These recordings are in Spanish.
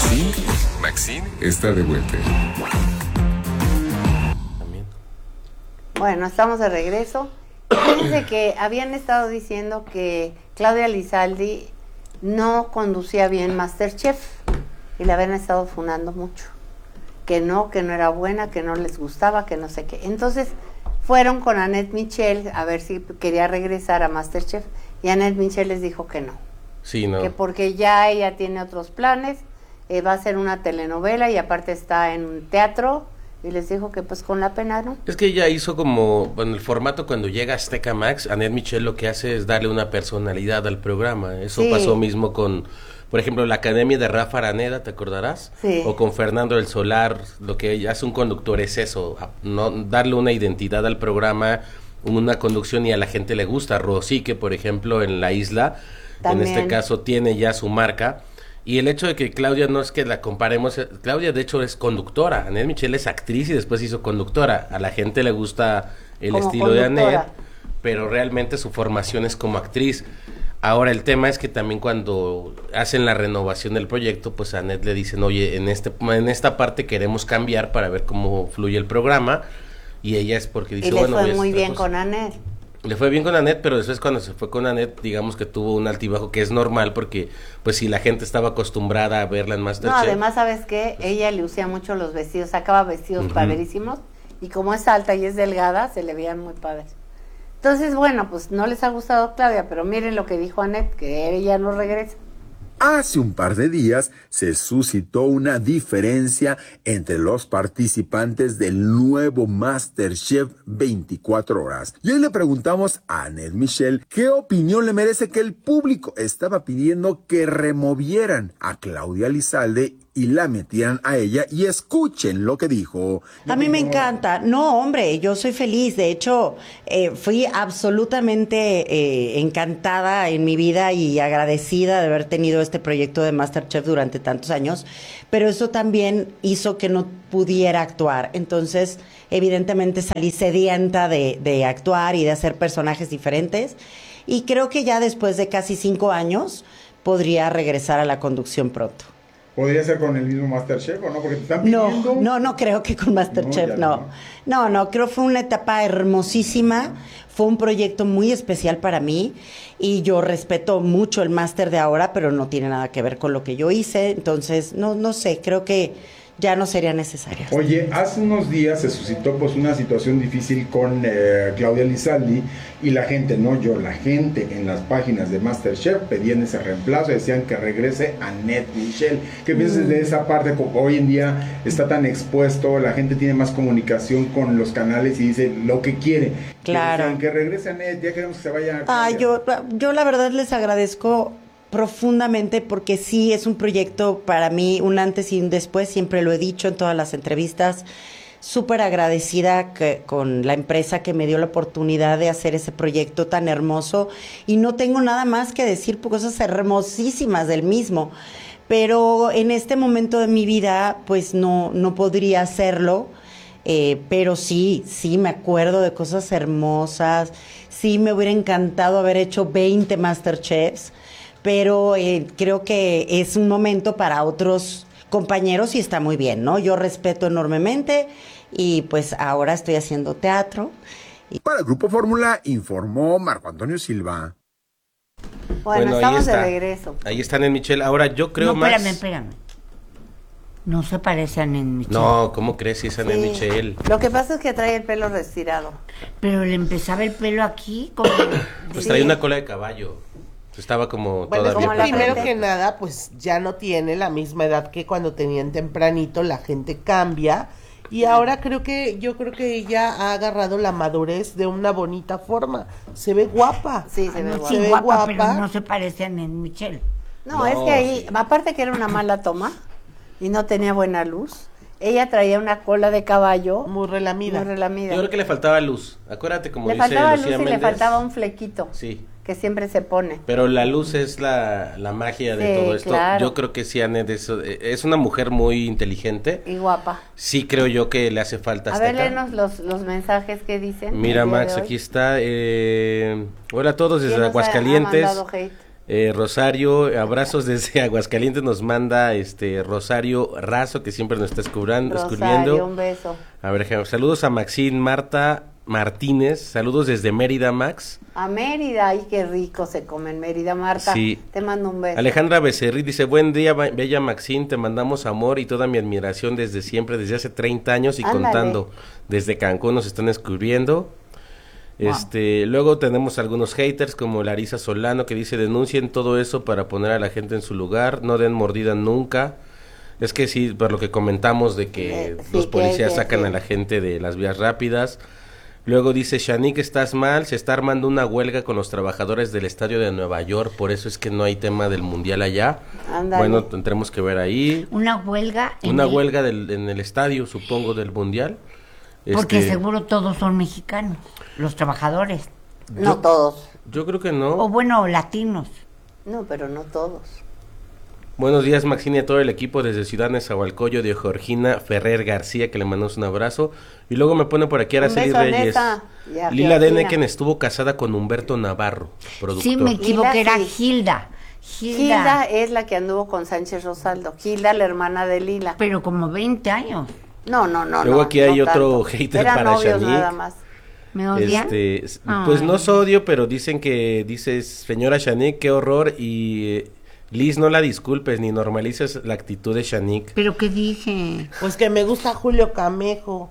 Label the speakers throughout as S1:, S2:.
S1: Maxine está de vuelta.
S2: Bueno, estamos de regreso. Fíjense que habían estado diciendo que Claudia Lizaldi no conducía bien MasterChef y la habían estado funando mucho. Que no era buena, que no les gustaba, que no sé qué. Entonces fueron con Annette Michel a ver si quería regresar a MasterChef y Annette Michel les dijo que no.
S3: Sí, no.
S2: Que porque ya ella tiene otros planes, va a hacer una telenovela y aparte está en un teatro y les dijo que pues con la pena, ¿no?
S3: Es que ella hizo como, bueno, el formato cuando llega a Azteca Max, Annette Michel lo que hace es darle una personalidad al programa. Eso
S2: Sí.
S3: pasó mismo con, por ejemplo, la Academia de Rafa Araneda, ¿te acordarás?
S2: Sí.
S3: O con Fernando del Solar, lo que hace un conductor es eso, no darle una identidad al programa, una conducción, y a la gente le gusta. Rosique, por ejemplo, en La Isla,
S2: También.
S3: en este caso tiene ya su marca. Y el hecho de que Claudia, no es que la comparemos, Claudia de hecho es conductora, Annette Michel es actriz y después hizo conductora. A la gente le gusta el
S2: Como
S3: estilo de
S2: conductora.
S3: Annette, pero realmente su formación es como actriz. Ahora el tema es que también cuando hacen la renovación del proyecto, pues a Annette le dicen, oye, en esta parte queremos cambiar para ver cómo fluye el programa, y ella es porque dice,
S2: Y les
S3: bueno,
S2: fue
S3: voy a
S2: muy
S3: hacer
S2: bien
S3: otra
S2: con
S3: cosa.
S2: Annette.
S3: Le fue bien con Annette, pero después cuando se fue con Annette, digamos que tuvo un altibajo que es normal, porque pues si la gente estaba acostumbrada a verla en
S2: No,
S3: MasterChef.
S2: además, ¿sabes qué? Ella lucía mucho los vestidos, sacaba vestidos
S3: Ujú.
S2: padrísimos y como es alta y es delgada, se le veían muy padres. Entonces, bueno, pues no les ha gustado Claudia, pero miren lo que dijo Annette, que ella no regresa.
S4: Hace un par de días se suscitó una diferencia entre los participantes del nuevo MasterChef 24 horas. Y hoy le preguntamos a Annette Michel qué opinión le merece que el público estaba pidiendo que removieran a Claudia Lizalde y la metieran a ella, y escuchen lo que dijo.
S5: A mí me encanta. No, hombre, yo soy feliz. De hecho, fui absolutamente encantada en mi vida y agradecida de haber tenido este proyecto de MasterChef durante tantos años, pero eso también hizo que no pudiera actuar. Entonces, evidentemente salí sedienta de actuar y de hacer personajes diferentes, y creo que ya después de casi 5 años podría regresar a la conducción pronto.
S6: ¿Podría ser con el mismo MasterChef o no? Porque te están pidiendo...
S5: No creo que con MasterChef, no. Creo que fue una etapa hermosísima, fue un proyecto muy especial para mí y yo respeto mucho el máster de ahora, pero no tiene nada que ver con lo que yo hice, entonces no sé, creo que ya no sería necesario.
S6: Oye, hace unos días se suscitó pues una situación difícil con Claudia Lizaldi y la gente en las páginas de MasterChef pedían ese reemplazo, decían que regrese Annette Michel. ¿Qué piensas de esa parte? Como hoy en día está tan expuesto, la gente tiene más comunicación con los canales y dice lo que quiere.
S5: Claro.
S6: Que regrese Annette, ya queremos que se vaya.
S5: Yo la verdad les agradezco profundamente, porque sí es un proyecto para mí, un antes y un después, siempre lo he dicho en todas las entrevistas, súper agradecida con la empresa que me dio la oportunidad de hacer ese proyecto tan hermoso, y no tengo nada más que decir por cosas hermosísimas del mismo, pero en este momento de mi vida pues no podría hacerlo, pero sí me acuerdo de cosas hermosas, sí me hubiera encantado haber hecho 20 MasterChefs, pero creo que es un momento para otros compañeros y está muy bien, ¿no? Yo respeto enormemente y pues ahora estoy haciendo teatro.
S4: Para el Grupo Fórmula informó Marco Antonio Silva.
S2: Bueno, estamos de regreso.
S3: Ahí están en Michelle. Ahora yo creo más...
S7: Espérame. No se parecen en Michelle.
S3: No, ¿cómo crees si es en Michelle?
S2: Lo que pasa es que trae el pelo retirado.
S7: Pero le empezaba el pelo aquí como...
S3: Pues trae una cola de caballo. Estaba como
S8: bueno,
S3: todavía...
S8: primero que nada, pues ya no tiene la misma edad que cuando tenían tempranito, la gente cambia, y ahora yo creo que ella ha agarrado la madurez de una bonita forma. Se ve guapa.
S2: Sí, se ve guapa.
S7: Sí, guapa, pero no se parecen en Michelle.
S2: No, es que ahí, aparte que era una mala toma y no tenía buena luz, ella traía una cola de caballo
S8: muy relamida.
S3: Yo creo que le faltaba luz. Acuérdate, como
S2: le
S3: dice
S2: faltaba
S3: Lucía
S2: luz y
S3: Méndez,
S2: le faltaba un flequito.
S3: Sí.
S2: Que siempre se pone.
S3: Pero la luz es la magia de todo esto.
S2: Claro.
S3: Yo creo que sí, Annette es una mujer muy inteligente.
S2: Y guapa.
S3: Sí, creo yo que le hace falta
S2: A
S3: hasta
S2: ver,
S3: acá.
S2: léenos los mensajes que dicen.
S3: Mira, Max, aquí está. Hola a todos desde Aguascalientes. Rosario, abrazos desde Aguascalientes, nos manda Rosario Razo, que siempre nos está escribiendo.
S2: Rosario, un beso.
S3: A ver, saludos a Maxine Marta Martínez, saludos desde Mérida, Max.
S2: A Mérida, ay, qué rico se come en Mérida, Marta.
S3: Sí.
S2: Te mando un beso.
S3: Alejandra Becerril dice, buen día, bella Maxine, te mandamos amor y toda mi admiración desde siempre, desde hace 30 años y
S2: Ándale.
S3: contando. Desde Cancún nos están escribiendo. Luego tenemos algunos haters como Larisa Solano que dice, denuncien todo eso para poner a la gente en su lugar, no den mordida nunca. Es que sí, por lo que comentamos de que
S2: Sí,
S3: los policías
S2: que
S3: sacan
S2: sí.
S3: a la gente de las vías rápidas. Luego dice, Shanique, estás mal, se está armando una huelga con los trabajadores del estadio de Nueva York, por eso es que no hay tema del mundial allá.
S2: Ándale.
S3: Bueno, tendremos que ver ahí.
S7: Una huelga.
S3: Una huelga en el estadio, supongo, del mundial.
S7: Porque seguro todos son mexicanos, los trabajadores.
S2: No todos.
S3: Yo creo que
S7: O
S3: no.
S7: bueno, latinos.
S2: No, pero no todos.
S3: Buenos días, Maxine, y a todo el equipo desde Ciudad Nezahualcóyotl de Georgina Ferrer García, que le mandamos un abrazo. Y luego me pone por aquí Araceli
S2: beso,
S3: Reyes.
S2: Neta. Y a
S3: Lila
S2: Georgina.
S3: Deneken estuvo casada con Humberto Navarro, productor.
S7: Sí, me equivoqué,
S2: Hilda,
S7: era
S2: sí.
S7: Gilda.
S2: Gilda es la que anduvo con Sánchez Rosaldo. Gilda, la hermana de Lila.
S7: Pero como 20 años.
S2: No.
S3: Luego aquí hay
S2: no
S3: otro
S2: tanto.
S3: hater
S2: Eran
S3: para
S2: novios
S3: Shanique.
S2: nada más.
S7: ¿Me odian?
S3: Pues
S7: Ay.
S3: no odio, pero dices, señora Shanique, qué horror, y Liz, no la disculpes ni normalices la actitud de Shanique.
S7: ¿Pero qué dije?
S8: Pues que me gusta Julio Camejo.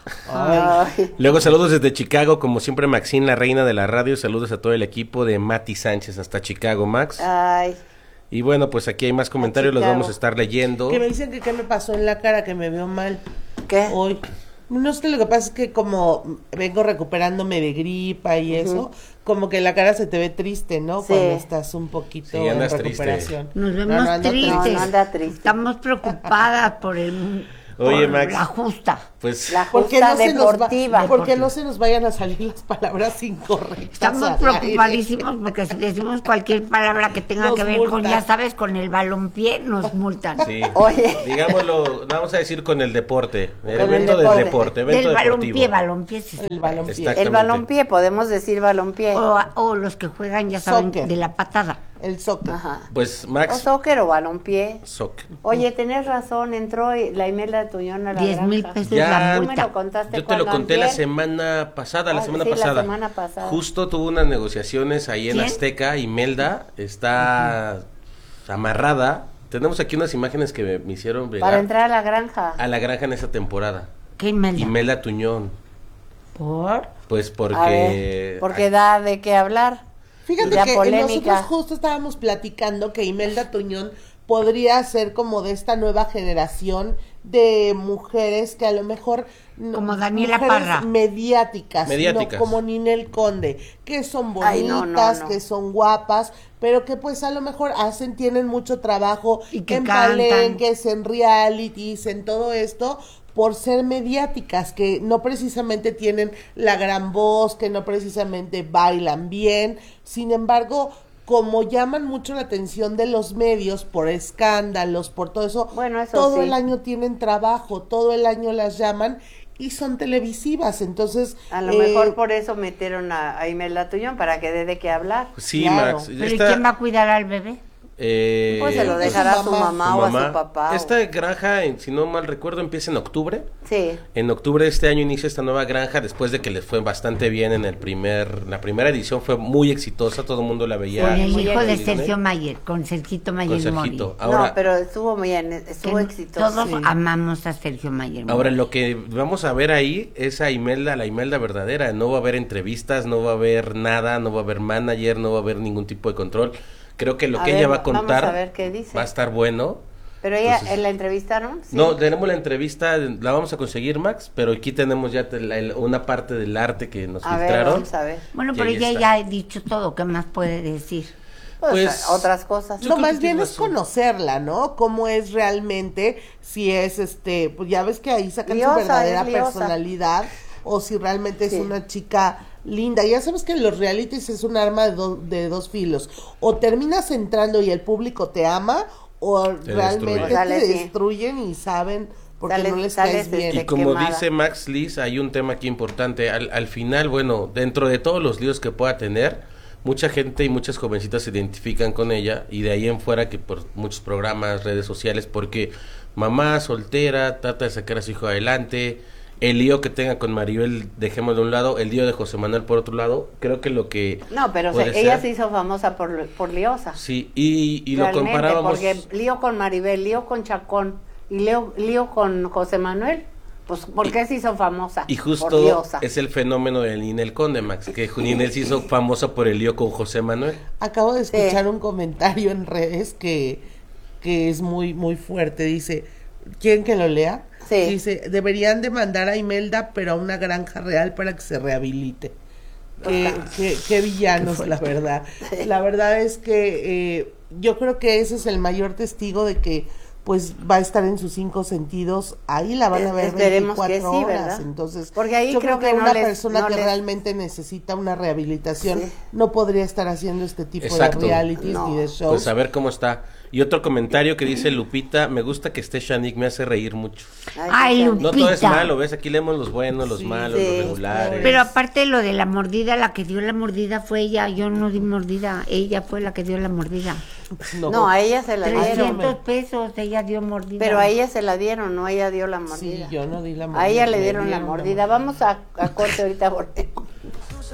S8: Ay.
S2: Ay.
S3: Luego saludos desde Chicago, como siempre Maxine, la reina de la radio, saludos a todo el equipo de Mati Sánchez hasta Chicago, Max.
S2: Ay.
S3: Y bueno, pues aquí hay más comentarios, los
S2: Chicago.
S8: Oh.
S3: vamos a estar leyendo.
S8: Que me dicen que qué me pasó en la cara, que me veo mal
S2: ¿Qué?
S8: hoy. No, es que lo que pasa es que como vengo recuperándome de gripa y eso, como que la cara se te ve triste, ¿no?
S2: Sí.
S8: Cuando estás un poquito
S3: Sí,
S8: en
S3: andas
S8: recuperación.
S7: Nos
S8: No,
S7: vemos
S8: no ando
S7: tristes.
S2: No anda triste.
S7: Estamos preocupadas por
S3: Oye,
S7: por
S3: Max.
S7: la justa.
S3: Pues
S2: La
S8: Porque
S2: justa
S8: no, se nos
S2: deportiva.
S8: va, porque no se nos vayan a salir las palabras incorrectas.
S7: Estamos
S8: al
S7: preocupadísimos porque si decimos cualquier palabra que tenga
S8: Nos
S7: que ver con,
S8: multan.
S7: ya sabes, con el balompié, nos multan.
S3: sí,
S2: Oye.
S3: digámoslo, vamos a decir con el deporte, el
S2: Con el
S3: evento
S2: deporte.
S3: del deporte, evento
S7: Del
S3: deportivo.
S7: balompié sí.
S8: aire. El balompié.
S3: Exacto.
S2: El balompié, podemos decir balompié.
S7: O los que juegan, ya saben,
S8: Soccer.
S7: de la patada.
S8: El soccer.
S2: Ajá.
S3: Pues
S2: O
S3: Max,
S2: soccer o balompié.
S3: soccer.
S2: Oye, tenés razón, entró la Imelda de Tuñón a la
S7: 10,000
S2: granja.
S7: pesos
S3: Ya,
S7: la
S2: Tú me
S7: multa.
S2: lo contaste
S3: Yo te lo
S2: cuando,
S3: conté la
S2: antier.
S3: semana pasada,
S2: Ah, sí, la semana pasada.
S3: Justo tuvo unas negociaciones ahí en
S7: ¿Quién?
S3: Azteca, Imelda está amarrada. Tenemos aquí unas imágenes que me hicieron
S2: Para
S3: llegar
S2: entrar a la granja.
S3: a la granja en esa temporada.
S7: ¿Qué Imelda?
S3: Imelda Tuñón,
S7: ¿Por?
S3: pues
S2: A ver,
S3: porque
S2: porque da de qué hablar.
S8: Fíjate
S2: La
S8: que
S2: polémica.
S8: nosotros justo estábamos platicando que Imelda Tuñón podría ser como de esta nueva generación de mujeres que a lo mejor
S7: Como Daniela
S8: mujeres
S7: Parra.
S8: mediáticas,
S3: Mediáticas.
S8: no como Ninel Conde, que son bonitas,
S2: Ay, no.
S8: que son guapas, pero que pues a lo mejor tienen mucho trabajo
S7: Y que
S8: en
S7: cantan.
S8: palenques, en realities, en todo esto, por ser mediáticas, que no precisamente tienen la gran voz, que no precisamente bailan bien, sin embargo, como llaman mucho la atención de los medios por escándalos, por todo eso,
S2: Bueno, eso
S8: todo
S2: sí.
S8: el año tienen trabajo, todo el año las llaman y son televisivas, entonces
S2: A lo mejor por eso metieron a Imelda Tuñón, para que dé de qué hablar.
S3: sí,
S8: Claro.
S3: Max.
S7: ¿Pero y quién va a cuidar al bebé?
S2: Pues se lo
S8: pues
S2: dejará
S8: su
S2: a su
S8: mamá.
S2: mamá o a su papá. o-
S3: Esta granja, si no mal recuerdo, empieza en octubre.
S2: Sí.
S3: En octubre de este año inicia esta nueva granja después de que les fue bastante bien en la primera edición fue muy exitosa, todo el mundo la veía.
S7: Con el
S2: muy
S7: hijo de
S2: exitoso.
S7: Sergio Mayer, con Sergito
S3: con
S7: Mayer Mori.
S3: Sergito. Ahora,
S2: No, pero estuvo muy bien, estuvo
S7: Que
S2: exitoso.
S7: Todos
S8: Sí.
S7: amamos a Sergio Mayer Mori.
S3: ahora lo que vamos a ver ahí es a Imelda, la Imelda verdadera. No va a haber entrevistas, no va a haber nada, no va a haber manager, no va a haber ningún tipo de control. Creo que lo
S2: A
S3: que
S2: ver,
S3: ella va a
S2: vamos
S3: contar
S2: a ver qué dice.
S3: va a estar bueno.
S2: Pero ella,
S3: Entonces-
S2: ¿la entrevistaron? Sí.
S3: No, tenemos la entrevista, la vamos a conseguir, Max, pero aquí tenemos ya una parte del arte que nos
S2: A ver,
S3: filtraron.
S2: vamos a ver.
S7: Bueno,
S3: Y
S7: pero
S3: ahí
S7: ella
S3: está.
S7: ya ha dicho todo. ¿Qué más puede decir?
S3: Pues,
S2: otras cosas.
S3: yo
S8: No,
S3: creo
S8: más
S3: que
S8: bien
S3: tienes
S8: es
S3: razón.
S8: conocerla, ¿no? Cómo es realmente, si es pues ya ves que ahí sacan
S2: Liosa,
S8: su verdadera
S2: es liosa.
S8: personalidad, o si realmente
S2: Sí.
S8: es una chica linda. Ya sabes que en los realities es un arma de dos filos. O terminas entrando y el público te ama, o realmente
S3: destruye.
S2: Sale,
S8: te
S2: sí.
S8: destruyen y saben porque
S2: Sales-
S8: no les
S2: sales
S8: caes bien.
S3: Y
S2: de
S3: como
S2: quemada.
S3: dice Max Liz, hay un tema aquí importante. Al final, bueno, dentro de todos los líos que pueda tener, mucha gente y muchas jovencitas se identifican con ella, y de ahí en fuera que por muchos programas, redes sociales, porque mamá soltera trata de sacar a su hijo adelante, el lío que tenga con Maribel dejemos de un lado, el lío de José Manuel por otro lado, creo que lo que
S2: No, pero
S3: puede
S2: ella
S3: ser-
S2: se hizo famosa por liosa.
S3: sí, y lo
S2: Realmente,
S3: comparábamos,
S2: porque lío con Maribel, lío con Chacón y lío con José Manuel, pues ¿por qué se hizo famosa?
S3: y
S2: Por
S3: justo
S2: liosa.
S3: es el fenómeno de Ninel Conde, Max, que Ninel se hizo famosa por el lío con José Manuel.
S8: Acabo de
S2: Sí.
S8: escuchar un comentario en redes que es muy, muy fuerte. Dice, ¿quieren que lo lea?
S2: Sí.
S8: Dice, deberían demandar a Imelda, pero a una granja real para que se rehabilite. Qué villanos, la verdad. La verdad es que yo creo que ese es el mayor testigo de que pues va a estar en sus 5 sentidos. Ahí la van a ver
S2: Esperemos
S8: 24
S2: que sí,
S8: horas.
S2: ¿verdad?
S8: Entonces,
S2: Porque ahí
S8: yo
S2: creo que no
S8: una
S2: les-
S8: persona
S2: no
S8: que
S2: les-
S8: realmente necesita una rehabilitación
S2: Sí.
S8: no podría estar haciendo este tipo
S3: Exacto.
S8: de realities
S2: No.
S8: ni de shows.
S3: Pues a ver cómo está. Y otro comentario que dice Lupita, me gusta que esté Shanique, me hace reír mucho.
S7: Ay,
S2: sí,
S7: Lupita.
S3: No todo es malo, ¿ves? Aquí leemos los buenos, los
S8: Sí,
S3: malos,
S2: sí.
S3: los regulares.
S7: Pero aparte lo de la mordida, la que dio la mordida fue ella, yo no di mordida, ella fue la que dio la mordida.
S2: No, a ella se la dieron.
S7: 300 pesos, ella dio mordida.
S2: Pero a ella se la dieron, no ella dio la
S8: Sí,
S2: mordida.
S8: yo no di la mordida.
S2: A ella le
S8: me
S2: dieron la mordida. Vamos a corte ahorita, volvemos.